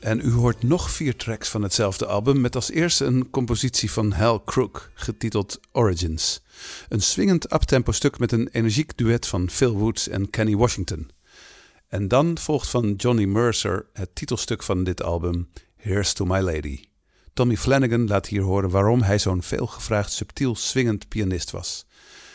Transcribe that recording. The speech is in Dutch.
En u hoort nog 4 tracks van hetzelfde album met als eerste een compositie van Hal Crook, getiteld Origins. Een swingend uptempo stuk met een energiek duet van Phil Woods en Kenny Washington. En dan volgt van Johnny Mercer het titelstuk van dit album, Here's to My Lady. Tommy Flanagan laat hier horen waarom hij zo'n veelgevraagd subtiel swingend pianist was.